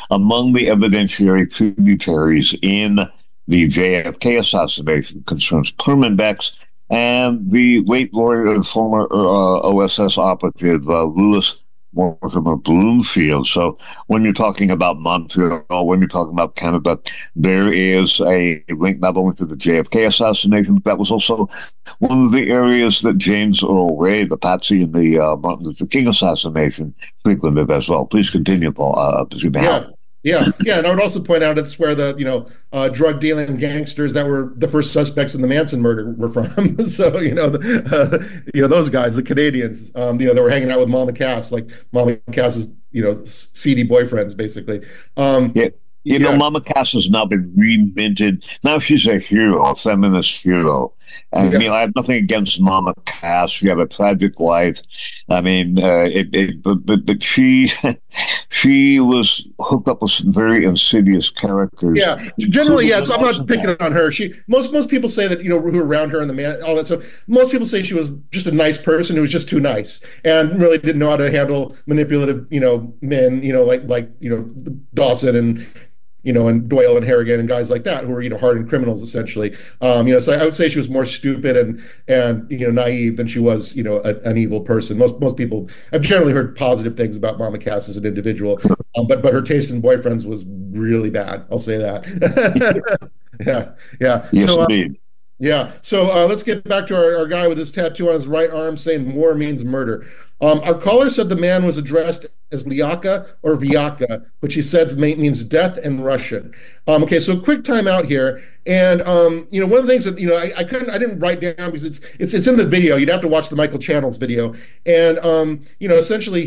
among the evidentiary tributaries in the JFK assassination concerns Herman Bex and the late lawyer and former OSS operative Lewis Mortimer Bloomfield. So when you're talking about Montreal, when you're talking about Canada, there is a link not only to the JFK assassination, but that was also one of the areas that James Earl Ray, the patsy in the Martin Luther King assassination, frequented as well. Please continue, Paul. Yeah, yeah. And I would also point out it's where the drug dealing gangsters that were the first suspects in the Manson murder were from. So those guys, the Canadians, they were hanging out with Mama Cass, like Mama Cass's seedy boyfriends, basically. Yeah. Yeah, Mama Cass has now been reminted. Now she's a hero, a feminist hero. And yeah. I have nothing against Mama Cass. She had a tragic life. I mean, but she was hooked up with some very insidious characters. Yeah, generally, yeah. So I'm not picking on her. Most people say that who were around her and the man, all that stuff. Most people say she was just a nice person who was just too nice and really didn't know how to handle manipulative, men, like Dawson and Doyle and Harrigan and guys like that who were hardened criminals essentially. So I would say she was more stupid and naive than she was an evil person. Most people, I've generally heard positive things about Mama Cass as an individual, but her taste in boyfriends was really bad. I'll say that. Yeah. Yes, So indeed. yeah. So let's get back to our guy with his tattoo on his right arm saying war means murder. Our caller said the man was addressed as Lyaka or Vyaka, which he says means death in Russian. Okay, so quick time out here. And one of the things that I didn't write down because it's in the video. You'd have to watch the Michael Channels video. And essentially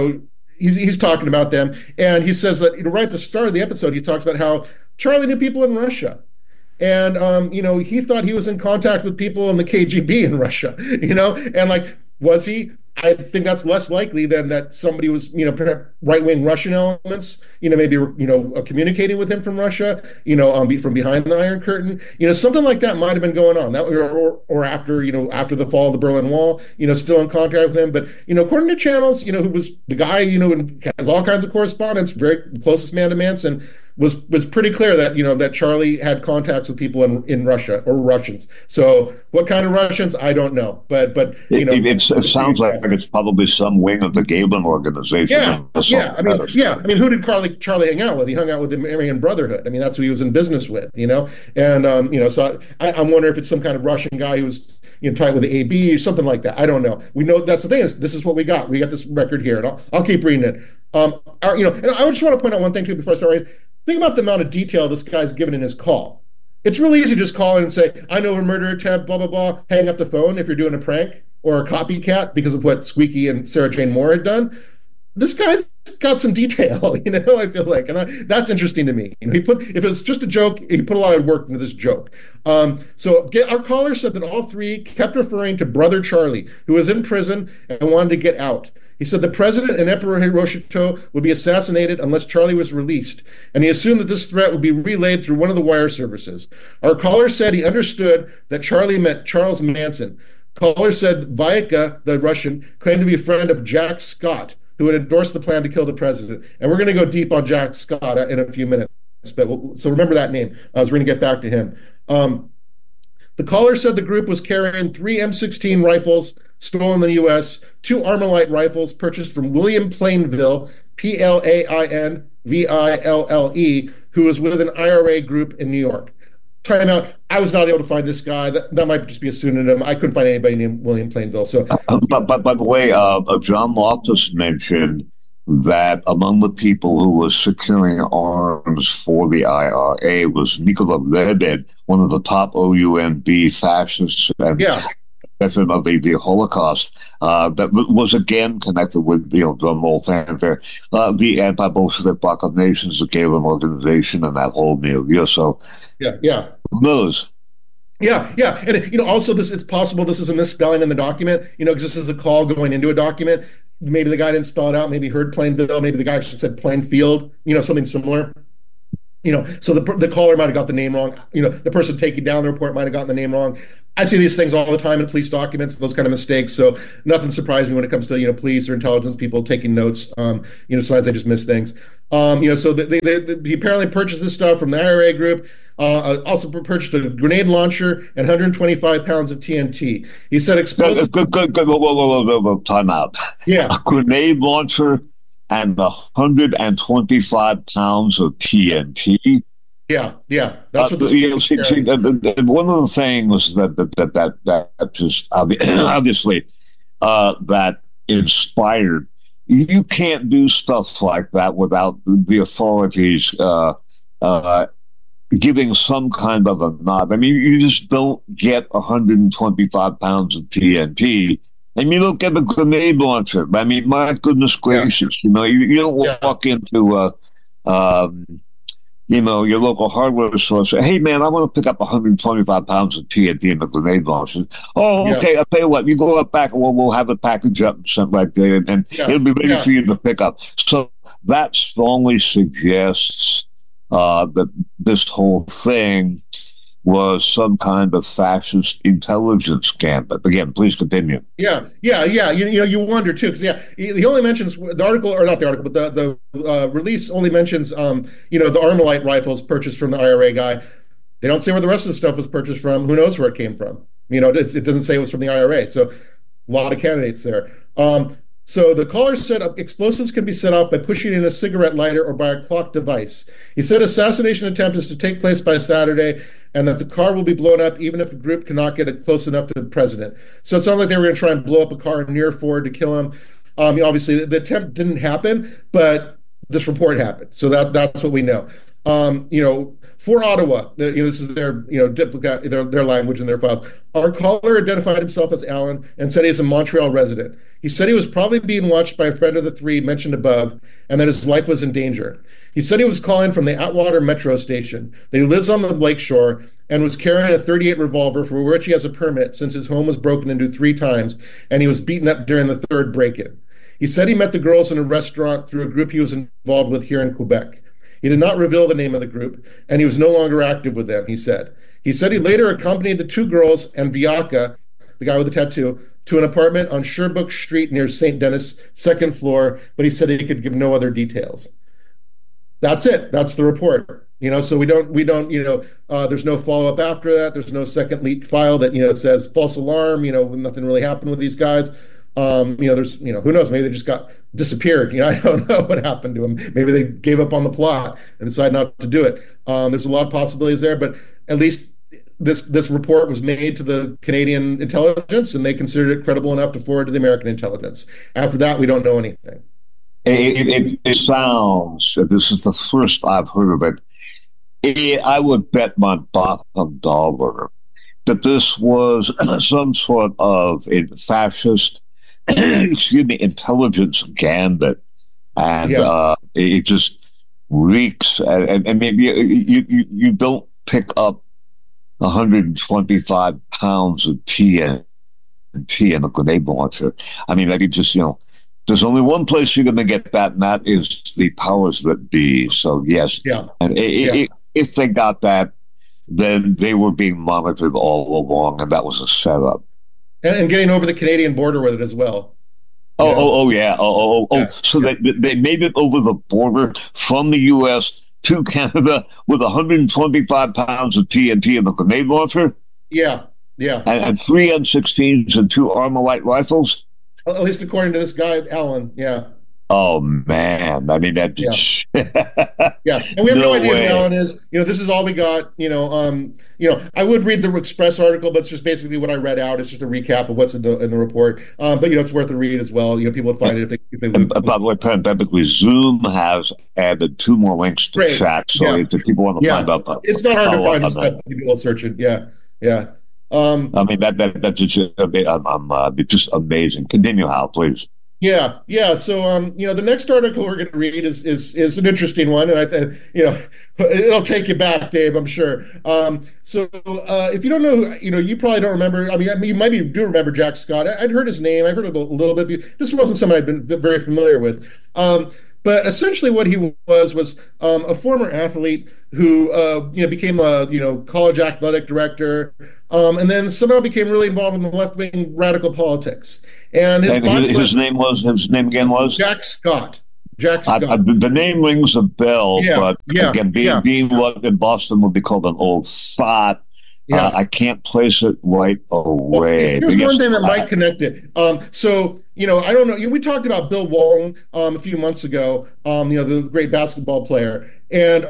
he's talking about them, and he says that right at the start of the episode, he talks about how Charlie knew people in Russia. And he thought he was in contact with people in the KGB in Russia, and like, was he? I think that's less likely than that somebody was, right-wing Russian elements, maybe, communicating with him from Russia, from behind the Iron Curtain, something like that might have been going on. That or after the fall of the Berlin Wall, still in contact with him. But according to Channels, who was the guy, and has all kinds of correspondence, very closest man to Manson, was pretty clear that that Charlie had contacts with people in Russia or Russians. So what kind of Russians, I don't know, but it sounds like it's probably some wing of the Galen organization. Yeah. I mean, who did Charlie hang out with? He hung out with the Aryan Brotherhood. I mean, that's who he was in business with, and so I'm wondering if it's some kind of Russian guy who was tied with the AB or something like that. I don't know. We know that's the thing is this is what we got. We got this record here, and I'll keep reading it. And I just want to point out one thing too before I start. Think about the amount of detail this guy's given in his call. It's really easy to just call in and say, I know a murder attempt, blah, blah, blah, hang up the phone if you're doing a prank or a copycat because of what Squeaky and Sarah Jane Moore had done. This guy's got some detail, I feel like, and that's interesting to me. If it's just a joke, he put a lot of work into this joke. So our caller said that all three kept referring to Brother Charlie, who was in prison and wanted to get out. He said the president and Emperor Hirohito would be assassinated unless Charlie was released, and he assumed that this threat would be relayed through one of the wire services. Our caller said he understood that Charlie meant Charles Manson. Caller said Vyaka, the Russian, claimed to be a friend of Jack Scott, who had endorsed the plan to kill the president. And we're going to go deep on Jack Scott in a few minutes. So remember that name. We're going to get back to him. The caller said the group was carrying 3 M16 rifles stolen in the U.S., 2 Armalite rifles purchased from William Plainville, Plainville, who was with an IRA group in New York. Time out. I was not able to find this guy. That might just be a pseudonym. I couldn't find anybody named William Plainville. So, but by the way, John Loftus mentioned that among the people who was securing arms for the IRA was Nikola Lebed, one of the top OUNB fascists and veteran of the Holocaust, that was again connected with the whole thing there, the anti-Bolshevik Bloc of Nations, the Galen organization, and that whole milieu. So, who knows? Yeah, and also it's possible this is a misspelling in the document. Because this is a call going into a document. Maybe the guy didn't spell it out. Maybe he heard Plainville. Maybe the guy just said Plainfield. Something similar. So the caller might have got the name wrong. The person taking down the report might have gotten the name wrong. I see these things all the time in police documents, those kind of mistakes. So nothing surprised me when it comes to police or intelligence people taking notes. Sometimes they just miss things. So he apparently purchased this stuff from the IRA group. Also purchased a grenade launcher and 125 pounds of TNT. He said explosive. Good. Whoa, time out. Yeah. A grenade launcher and 125 pounds of TNT. Yeah. That's what this one of the things that just obviously that inspired. You can't do stuff like that without the authorities giving some kind of a nod. I mean, you just don't get 125 pounds of TNT. And you don't get a grenade launcher. I mean, my goodness gracious, you don't walk into, your local hardware store and say, hey, man, I want to pick up 125 pounds of TNT and a grenade launcher. Oh, okay, I'll tell you what, you go up back and we'll have it packaged up and sent right there, and it'll be ready for you to pick up. So that strongly suggests that this whole thing was some kind of fascist intelligence gambit. Again, please continue. Yeah. You wonder too, because he only mentions the article, or not the article, but the release only mentions the Armalite rifles purchased from the IRA guy. They don't say where the rest of the stuff was purchased from. Who knows where it came from? It doesn't say it was from the IRA. So a lot of candidates there. So the caller said explosives can be set off by pushing in a cigarette lighter or by a clock device. He said assassination attempt is to take place by Saturday and that the car will be blown up even if the group cannot get it close enough to the president. So it sounds like they were going to try and blow up a car near Ford to kill him. Obviously, the attempt didn't happen, but this report happened. So that's what we know. For Ottawa, this is their duplicate, their language in their files. Our caller identified himself as Alan and said he's a Montreal resident. He said he was probably being watched by a friend of the three mentioned above and that his life was in danger. He said he was calling from the Atwater metro station, that he lives on the lakeshore and was carrying a .38 revolver for which he has a permit since his home was broken into 3 times and he was beaten up during the 3rd break-in. He said he met the girls in a restaurant through a group he was involved with here in Quebec. He did not reveal the name of the group, and he was no longer active with them, he said. He said he later accompanied the 2 girls and Viaka, the guy with the tattoo, to an apartment on Sherbrooke Street near St. Denis, 2nd floor, but he said he could give no other details. That's it. That's the report. So we don't, there's no follow-up after that. There's no second leaked file that, it says false alarm, nothing really happened with these guys. There's, who knows, maybe they just got disappeared. I don't know what happened to them. Maybe they gave up on the plot and decided not to do it. There's a lot of possibilities there, but at least this report was made to the Canadian intelligence and they considered it credible enough to forward to the American intelligence. After that, we don't know anything. It sounds, this is the first I've heard of it. I would bet my bottom dollar that this was some sort of a fascist intelligence gambit, and it just reeks. And maybe you don't pick up 125 pounds of TNT in a grenade launcher. I mean, maybe just there's only one place you're going to get that, and that is the powers that be. So yes, and if they got that, then they were being monitored all along, and that was a setup. And getting over the Canadian border with it as well. Yeah. So they made it over the border from the U.S. to Canada with 125 pounds of TNT in a grenade launcher? Yeah. And 3 M16s and 2 Armalite rifles? At least according to this guy, Alan, yeah. Oh, man. I mean, that... Yeah. And we have no idea who Alan is. This is all we got. I would read the Express article, but it's just basically what I read out. It's just a recap of what's in the report. But, it's worth a read as well. People would find it if they look. By the way, parenthetically, Zoom has added 2 more links to chat. So if people want to find out... It's not hard to find this stuff. People will search it. Yeah. I mean, that's just amazing. Continue, Hal, please. Yeah. So, the next article we're going to read is an interesting one, and I think, it'll take you back, Dave, I'm sure. So, if you don't know, you probably don't remember. I mean, you do remember Jack Scott. I'd heard his name. I've heard a little bit. This wasn't someone I'd been very familiar with. But essentially, what he was a former athlete who became a college athletic director, and then somehow became really involved in the left wing radical politics. And And his name again was Jack Scott. Jack Scott. The name rings a bell, Yeah, but yeah, again, yeah, being what in Boston would be called an old thought, yeah. I can't place it right Well, away. here's But yes, one thing that might connect it. I don't know. We talked about Bill Walton a few months ago. The great basketball player, and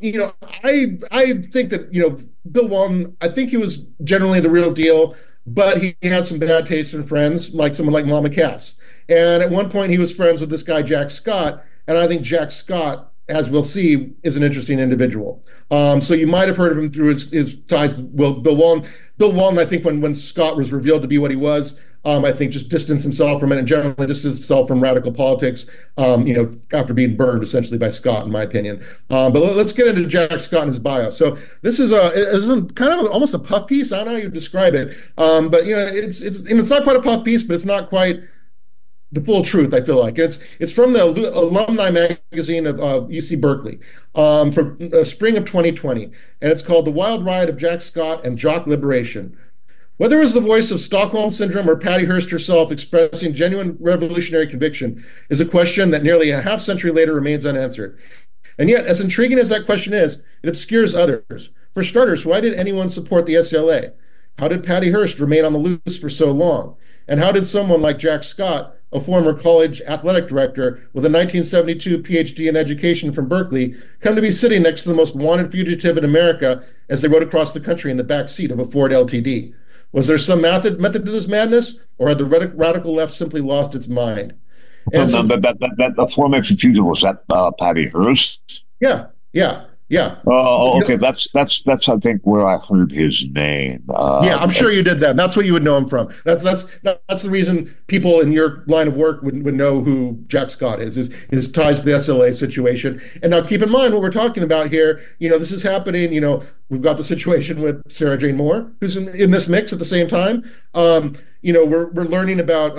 I think that Bill Walton. I think he was generally the real deal, but he had some bad taste in friends, like someone like Mama Cass. And at one point, he was friends with this guy Jack Scott, and I think Jack Scott, as we'll see, is an interesting individual. So you might have heard of him through his ties with Bill Walton. Bill Walton, I think, when Scott was revealed to be what he was, I think just distanced himself from it and generally distanced himself from radical politics, after being burned essentially by Scott, in my opinion. But let's get into Jack Scott and his bio. So this is kind of almost a puff piece. I don't know how you describe it, but it's not quite a puff piece, but it's not quite the full truth, I feel like. It's from the alumni magazine of UC Berkeley from spring of 2020, and it's called The Wild Ride of Jack Scott and Jock Liberation. Whether it was the voice of Stockholm Syndrome or Patty Hearst herself expressing genuine revolutionary conviction is a question that nearly a half century later remains unanswered. And yet, as intriguing as that question is, it obscures others. For starters, why did anyone support the SLA? How did Patty Hearst remain on the loose for so long? And how did someone like Jack Scott, a former college athletic director with a 1972 PhD in education from Berkeley, come to be sitting next to the most wanted fugitive in America as they rode across the country in the back seat of a Ford LTD? Was there some method to this madness, or had the radical left simply lost its mind? And the former fugitive was that Patty Hearst. Yeah, yeah. Yeah. Oh, okay. That's I think where I heard his name. Yeah, I'm sure you did that. That's what you would know him from. That's the reason people in your line of work would know who Jack Scott is his ties to the SLA situation. And now keep in mind what we're talking about here. This is happening. We've got the situation with Sarah Jane Moore, who's in this mix at the same time. We're learning about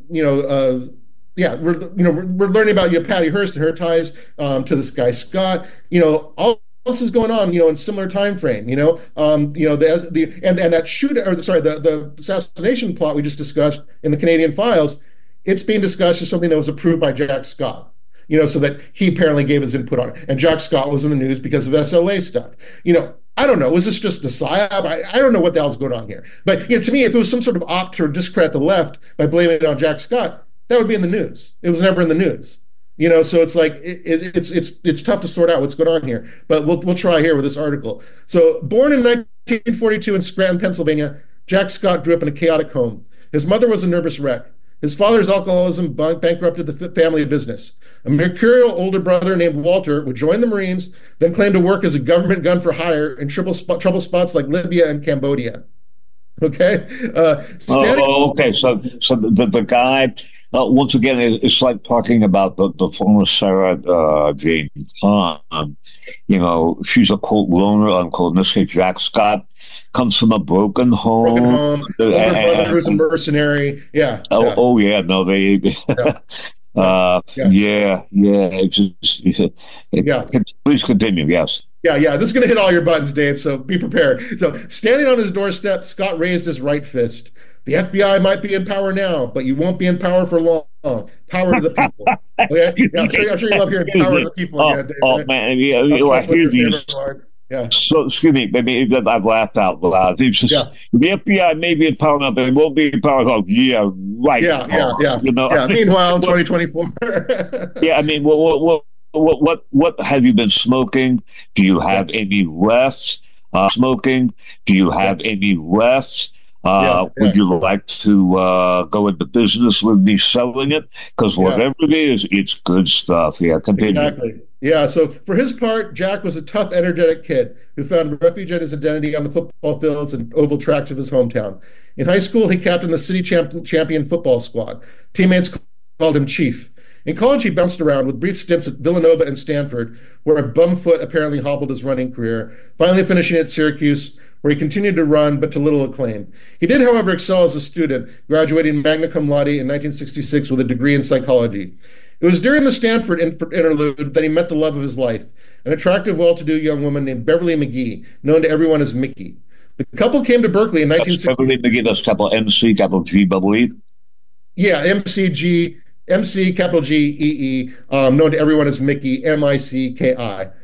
we're learning about Patty Hearst and her ties to this guy Scott. All this is going on, in similar time frame. That shooting, or the assassination plot we just discussed in the Canadian Files, it's being discussed as something that was approved by Jack Scott. So that he apparently gave his input on it, and Jack Scott was in the news because of SLA stuff. I don't know. Was this just the psyop? I don't know what the hell's going on here. But to me, if it was some sort of opt to discredit the left by blaming it on Jack Scott, that would be in the news. It was never in the news, So it's like it's tough to sort out what's going on here. But we'll try here with this article. So, born in 1942 in Scranton, Pennsylvania, Jack Scott grew up in a chaotic home. His mother was a nervous wreck. His father's alcoholism bankrupted the family business. A mercurial older brother named Walter would join the Marines, then claim to work as a government gun for hire in trouble spots like Libya and Cambodia. Okay. Okay. So the guy. Once again, it's like talking about the former Sarah Jane Kahn. She's a quote loner, unquote. In this case, Jack Scott comes from a broken home. Older brother who's a mercenary. Yeah. Yeah. No, they. Yeah. Please continue. Yes. Yeah. This is going to hit all your buttons, Dave. So be prepared. So, standing on his doorstep, Scott raised his right fist. The FBI might be in power now, but you won't be in power for long. Power to the people. Okay? Yeah, I'm sure you love hearing power to the people. Man, I hear these. Yeah. So, excuse me, maybe I've laughed out loud. The FBI may be in power now, but it won't be in power. Yeah, right. Yeah. Meanwhile, in 2024. Yeah, I mean, what have you been smoking? Do you have any left? Smoking? Do you have any left? Would you like to go into business with me selling it? Because whatever it is, it's good stuff. Yeah, continue. Exactly. Yeah, so for his part, Jack was a tough, energetic kid who found refuge in his identity on the football fields and oval tracks of his hometown. In high school, he captained the city champion football squad. Teammates called him Chief. In college, he bounced around with brief stints at Villanova and Stanford, where a bum foot apparently hobbled his running career, finally finishing at Syracuse, where he continued to run, but to little acclaim. He did, however, excel as a student, graduating magna cum laude in 1966 with a degree in psychology. It was during the Stanford interlude that he met the love of his life, an attractive, well-to-do young woman named Beverly McGee, known to everyone as Mickey. The couple came to Berkeley in That's 1960. Beverly McGee. That's capital MC, capital G, double E. Yeah, MC capital G E E, known to everyone as Mickey, Micki.